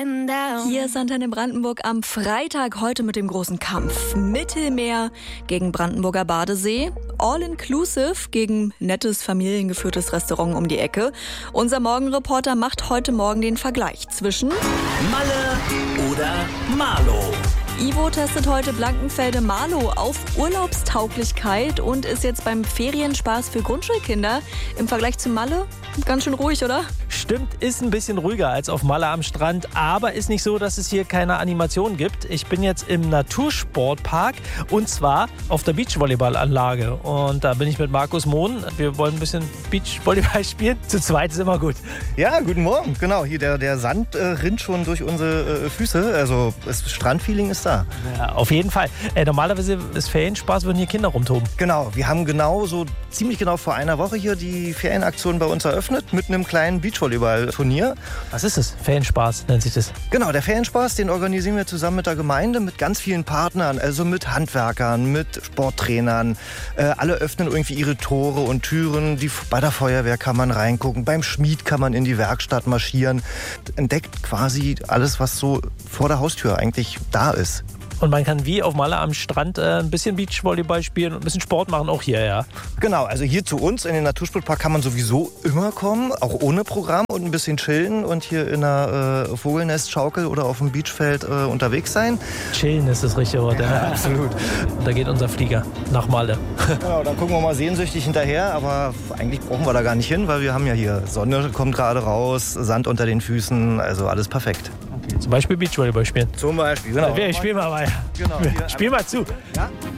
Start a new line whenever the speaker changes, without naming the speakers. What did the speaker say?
Hier ist Antenne Brandenburg am Freitag, heute mit dem großen Kampf. Mittelmeer gegen Brandenburger Badesee, All-Inclusive gegen nettes, familiengeführtes Restaurant um die Ecke. Unser Morgenreporter macht heute Morgen den Vergleich zwischen
Malle oder Marlow.
Ivo testet heute Blankenfelde-Marlow auf Urlaubstauglichkeit und ist jetzt beim Ferienspaß für Grundschulkinder. Im Vergleich zu Malle ganz schön ruhig, oder?
Stimmt, ist ein bisschen ruhiger als auf Malle am Strand, aber ist nicht so, dass es hier keine Animation gibt. Ich bin jetzt im Natursportpark und zwar auf der Beachvolleyballanlage und da bin ich mit Markus Mohn. Wir wollen ein bisschen Beachvolleyball spielen. Zu zweit ist immer gut.
Ja, guten Morgen. Genau, hier der Sand rinnt schon durch unsere Füße. Also das Strandfeeling ist da.
Ja, auf jeden Fall. Normalerweise ist Ferienspaß, würden hier Kinder rumtoben.
Genau, wir haben ziemlich genau vor einer Woche hier die Ferienaktion bei uns eröffnet mit einem kleinen Beachvolleyball-Turnier.
Was ist das? Ferienspaß nennt sich das.
Genau, der Ferienspaß, den organisieren wir zusammen mit der Gemeinde, mit ganz vielen Partnern, also mit Handwerkern, mit Sporttrainern. Alle öffnen irgendwie ihre Tore und Türen. Bei der Feuerwehr kann man reingucken, beim Schmied kann man in die Werkstatt marschieren. Entdeckt quasi alles, was so vor der Haustür eigentlich da ist.
Und man kann wie auf Malle am Strand ein bisschen Beachvolleyball spielen und ein bisschen Sport machen, auch hier, ja.
Genau, also hier zu uns in den Natursportpark kann man sowieso immer kommen, auch ohne Programm und ein bisschen chillen und hier in einer Vogelnestschaukel oder auf dem Beachfeld unterwegs sein.
Chillen ist das richtige Wort, ja.
Absolut.
Und da geht unser Flieger nach Malle.
Genau, da gucken wir mal sehnsüchtig hinterher, aber eigentlich brauchen wir da gar nicht hin, weil wir haben ja hier Sonne kommt gerade raus, Sand unter den Füßen, also alles perfekt.
Okay, zum Beispiel Beachvolleyball spielen.
Zum Beispiel, genau.
Ich spiel mal weiter.
Genau.
Spiel mal zu.
Ja?